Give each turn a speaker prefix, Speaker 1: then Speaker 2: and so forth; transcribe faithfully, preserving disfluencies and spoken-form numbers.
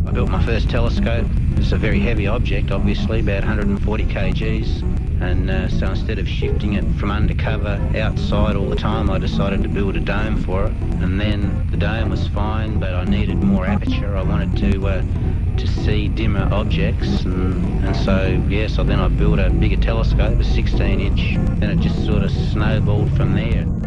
Speaker 1: I built my first telescope. It's a very heavy object, obviously, about one hundred forty kilograms. And uh, so instead of shifting it from undercover outside all the time, I decided to build a dome for it. And then the dome was fine, but I needed more aperture. I wanted to uh, to see dimmer objects, and, and so yeah, so then I built a bigger telescope, a sixteen inch. Then it just sort of snowballed from there.